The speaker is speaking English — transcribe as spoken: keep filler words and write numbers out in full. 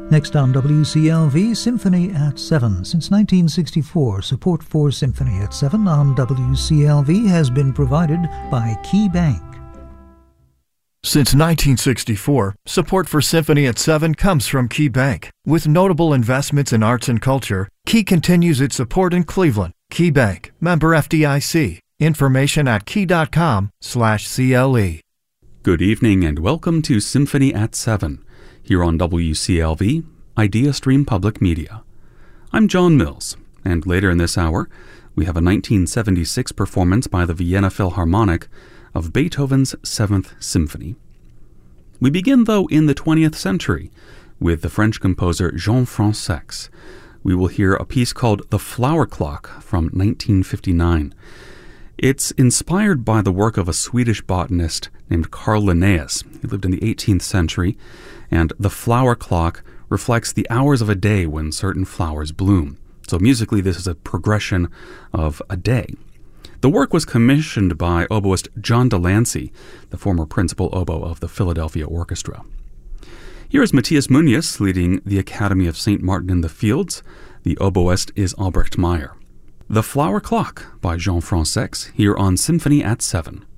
Next on W C L V, Symphony at seven. Since nineteen sixty-four, support for Symphony at seven on W C L V has been provided by Key Bank. Since nineteen sixty-four, support for Symphony at seven comes from Key Bank. With notable investments in arts and culture, Key continues its support in Cleveland. Key Bank, member F D I C. Information at key.com slash CLE. Good evening and welcome to Symphony at seven, here on W C L V, Idea Stream Public Media. I'm John Mills, and later in this hour, we have a nineteen seventy-six performance by the Vienna Philharmonic of Beethoven's Seventh Symphony. We begin, though, in the twentieth century with the French composer Jean-Franc Seix. We will hear a piece called The Flower Clock from nineteen fifty-nine. It's inspired by the work of a Swedish botanist named Carl Linnaeus. He lived in the eighteenth century, and the flower clock reflects the hours of a day when certain flowers bloom. So musically, this is a progression of a day. The work was commissioned by oboist John Delancey, the former principal oboe of the Philadelphia Orchestra. Here is Matthias Muniz leading the Academy of Saint Martin in the Fields. The oboist is Albrecht Meyer. The Flower Clock by Jean-Franc Seix, here on Symphony at seven.